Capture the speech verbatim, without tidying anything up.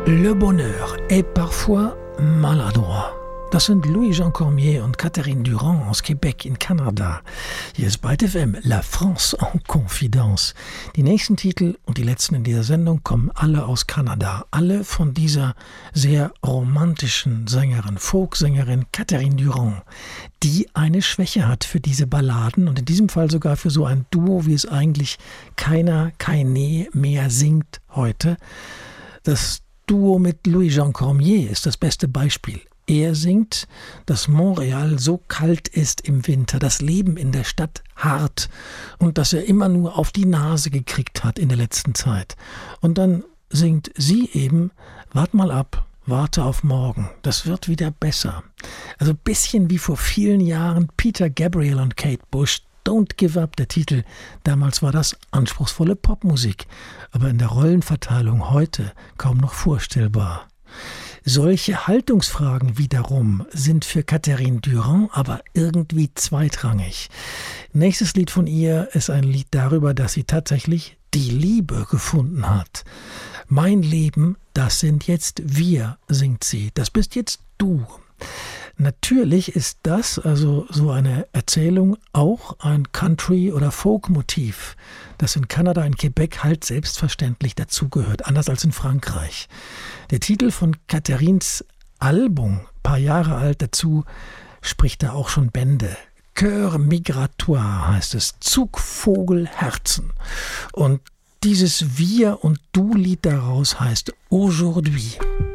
Le bonheur est parfois maladroit. Das sind Louis-Jean Cormier und Catherine Durand aus Quebec in Kanada. Hier ist Byte F M, La France en Confidence. Die nächsten Titel und die letzten in dieser Sendung kommen alle aus Kanada. Alle von dieser sehr romantischen Sängerin, Folksängerin Catherine Durand, die eine Schwäche hat für diese Balladen und in diesem Fall sogar für so ein Duo, wie es eigentlich keiner, keine mehr singt heute. Das Duo mit Louis-Jean Cormier ist das beste Beispiel. Er singt, dass Montreal so kalt ist im Winter, das Leben in der Stadt hart und dass er immer nur auf die Nase gekriegt hat in der letzten Zeit. Und dann singt sie eben, wart mal ab, warte auf morgen, das wird wieder besser. Also ein bisschen wie vor vielen Jahren Peter Gabriel und Kate Bush, Don't Give Up, der Titel. Damals war das anspruchsvolle Popmusik, aber in der Rollenverteilung heute kaum noch vorstellbar. Solche Haltungsfragen wiederum sind für Catherine Durand aber irgendwie zweitrangig. Nächstes Lied von ihr ist ein Lied darüber, dass sie tatsächlich die Liebe gefunden hat. Mein Leben, das sind jetzt wir, singt sie. Das bist jetzt du. Natürlich ist das, also so eine Erzählung, auch ein Country- oder Folk-Motiv, das in Kanada, in Quebec halt selbstverständlich dazugehört, anders als in Frankreich. Der Titel von Catherines Album, ein paar Jahre alt dazu, spricht da auch schon Bände. Cœur migratoire heißt es, Zugvogelherzen. Und dieses Wir- und Du-Lied daraus heißt Aujourd'hui.